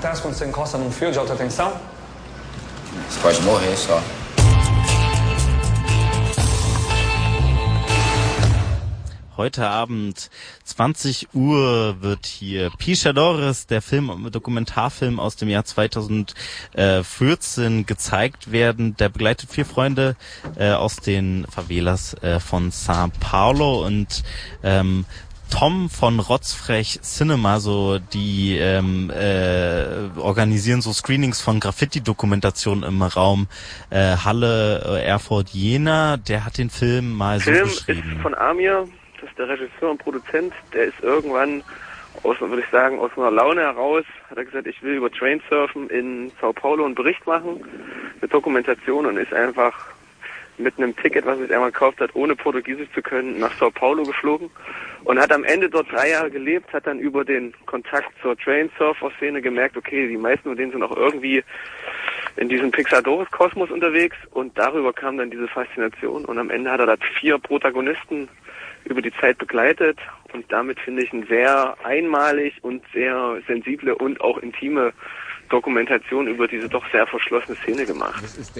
acontece quando você encosta num fio de alta tensão? Você pode morrer só. Heute Abend 20 Uhr wird hier Pichadores, der Dokumentarfilm aus dem Jahr 2014 gezeigt werden. Der begleitet 4 Freunde aus den Favelas von São Paulo und Tom von Rotzfrech Cinema, so die organisieren so Screenings von Graffiti-Dokumentationen im Raum Halle, Erfurt, Jena. Der hat den Film mal so beschrieben. Der Film ist von Amir. Das ist der Regisseur und Produzent, der ist irgendwann aus einer Laune heraus, hat er gesagt, ich will über Trainsurfen in Sao Paulo einen Bericht machen, eine Dokumentation, und ist einfach mit einem Ticket, was er sich einmal gekauft hat, ohne Portugiesisch zu können, nach Sao Paulo geflogen und hat am Ende dort 3 Jahre gelebt, hat dann über den Kontakt zur Trainsurfer-Szene gemerkt, okay, die meisten von denen sind auch irgendwie in diesem Pixadores-Kosmos unterwegs, und darüber kam dann diese Faszination, und am Ende hat er da 4 Protagonisten über die Zeit begleitet, und damit finde ich eine sehr einmalig und sehr sensible und auch intime Dokumentation über diese doch sehr verschlossene Szene gemacht.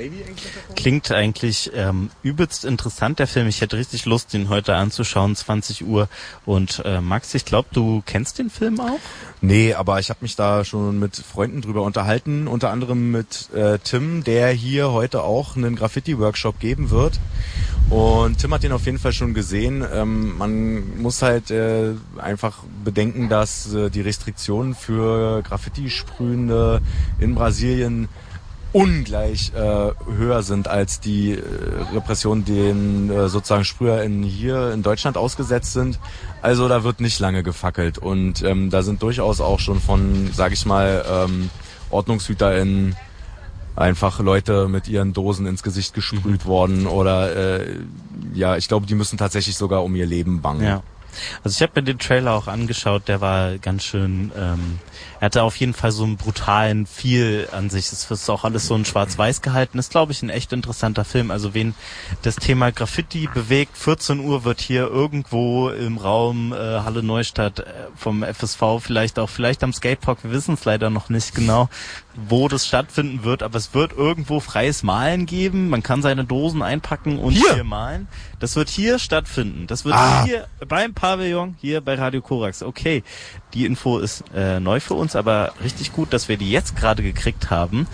Klingt eigentlich übelst interessant, der Film. Ich hätte richtig Lust, den heute anzuschauen, 20 Uhr. Und Max, ich glaube, du kennst den Film auch? Nee, aber ich habe mich da schon mit Freunden drüber unterhalten, unter anderem mit Tim, der hier heute auch einen Graffiti-Workshop geben wird. Und Tim hat den auf jeden Fall schon gesehen. Man muss halt einfach bedenken, dass die Restriktionen für Graffiti-Sprühende in Brasilien ungleich höher sind als die Repressionen, denen sozusagen Sprüher hier in Deutschland ausgesetzt sind. Also da wird nicht lange gefackelt. Und da sind durchaus auch schon von, sag ich mal, OrdnungshüterInnen einfach Leute mit ihren Dosen ins Gesicht gesprüht worden, oder ich glaube, die müssen tatsächlich sogar um ihr Leben bangen. Ja. Also ich habe mir den Trailer auch angeschaut, der war ganz schön, er hatte auf jeden Fall so einen brutalen Feel an sich. Es ist auch alles so in Schwarz-Weiß gehalten. Ist, glaube ich, ein echt interessanter Film. Also wen das Thema Graffiti bewegt, 14 Uhr wird hier irgendwo im Raum Halle Neustadt vom FSV, vielleicht am Skatepark, wir wissen es leider noch nicht genau, wo das stattfinden wird, aber es wird irgendwo freies Malen geben. Man kann seine Dosen einpacken und hier malen. Das wird hier stattfinden. Das wird hier beim Pavillon, hier bei Radio Korax. Okay, die Info ist neu für uns, aber richtig gut, dass wir die jetzt gerade gekriegt haben.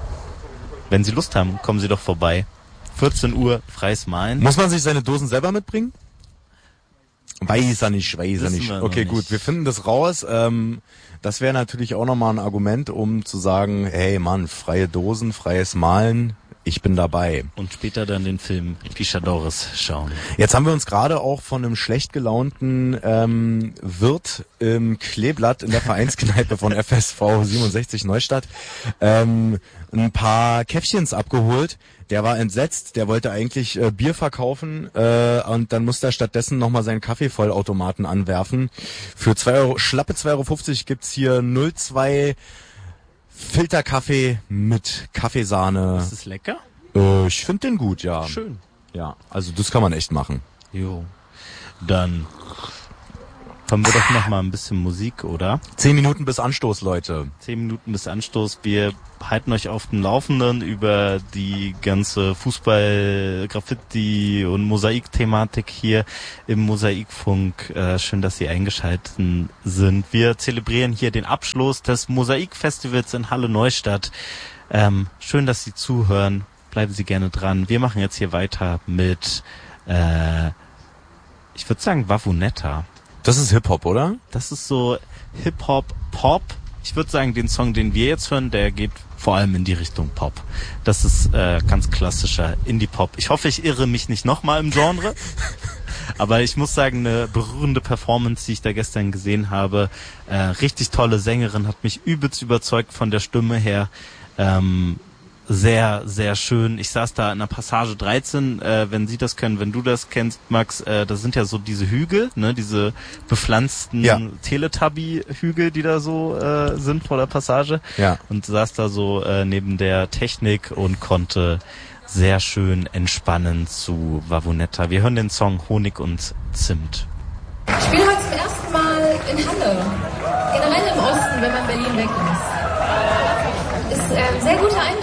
Wenn Sie Lust haben, kommen Sie doch vorbei. 14 Uhr, freies Malen. Muss man sich seine Dosen selber mitbringen? Weiß er nicht. Okay, gut, wir finden das raus. Das wäre natürlich auch nochmal ein Argument, um zu sagen, hey Mann, freie Dosen, freies Malen, ich bin dabei. Und später dann den Film Pichadores schauen. Jetzt haben wir uns gerade auch von einem schlecht gelaunten Wirt im Kleeblatt in der Vereinskneipe von FSV 67 Neustadt ein paar Käffchens abgeholt. Der war entsetzt, der wollte eigentlich Bier verkaufen und dann musste er stattdessen nochmal seinen Kaffeevollautomaten anwerfen. Für schlappe 2,50 € gibt's hier 0,2 Filterkaffee mit Kaffeesahne. Ist das lecker? Ich finde den gut, ja. Schön. Ja, also das kann man echt machen. Jo. Dann haben wir doch noch mal ein bisschen Musik, oder? 10 Minuten bis Anstoß, Leute. 10 Minuten bis Anstoß. Wir halten euch auf dem Laufenden über die ganze Fußball-, Graffiti- und Mosaik-Thematik hier im Mosaikfunk. Schön, dass Sie eingeschaltet sind. Wir zelebrieren hier den Abschluss des Mosaikfestivals in Halle Neustadt. Schön, dass Sie zuhören. Bleiben Sie gerne dran. Wir machen jetzt hier weiter mit, ich würde sagen, Wavunetta. Das ist Hip-Hop, oder? Das ist so Hip-Hop-Pop. Ich würde sagen, den Song, den wir jetzt hören, der geht vor allem in die Richtung Pop. Das ist ganz klassischer Indie-Pop. Ich hoffe, ich irre mich nicht nochmal im Genre. Aber ich muss sagen, eine berührende Performance, die ich da gestern gesehen habe. Richtig tolle Sängerin, hat mich übelst überzeugt von der Stimme her. Sehr, sehr schön. Ich saß da in der Passage 13, wenn Sie das können, wenn du das kennst, Max, das sind ja so diese Hügel, ne, diese bepflanzten Teletubby-Hügel, die da so sind vor der Passage. Ja. Und saß da so neben der Technik und konnte sehr schön entspannen zu Wavunetta. Wir hören den Song Honig und Zimt. Ich spiele heute zum ersten Mal in Halle. Generell im Osten, wenn man Berlin weglässt.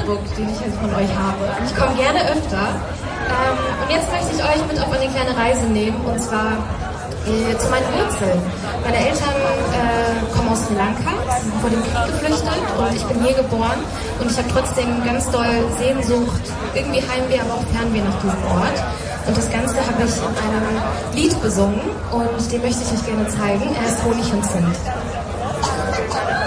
Eindruck, den ich jetzt von euch habe. Und ich komme gerne öfter. Und jetzt möchte ich euch mit auf eine kleine Reise nehmen, und zwar zu meinen Wurzeln. Meine Eltern kommen aus Sri Lanka, sind vor dem Krieg geflüchtet und ich bin hier geboren und ich habe trotzdem ganz doll Sehnsucht, irgendwie Heimweh, aber auch Fernweh nach diesem Ort. Und das Ganze habe ich in einem Lied besungen und den möchte ich euch gerne zeigen. Er ist Honig und Zimt.